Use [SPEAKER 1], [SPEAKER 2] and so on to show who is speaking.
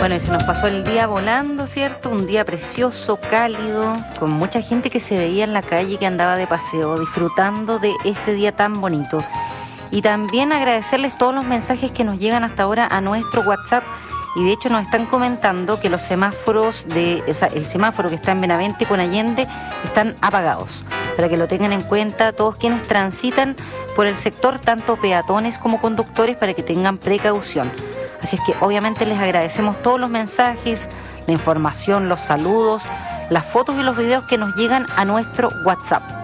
[SPEAKER 1] Bueno, y se nos pasó el día volando, ¿cierto? Un día precioso, cálido, con mucha gente que se veía en la calle, que andaba de paseo, disfrutando de este día tan bonito. Y también agradecerles todos los mensajes que nos llegan hasta ahora a nuestro WhatsApp. Y de hecho nos están comentando que los semáforos el semáforo que está en Benavente con Allende están apagados. Para que lo tengan en cuenta todos quienes transitan por el sector, tanto peatones como conductores, para que tengan precaución. Así es que obviamente les agradecemos todos los mensajes, la información, los saludos, las fotos y los videos que nos llegan a nuestro WhatsApp.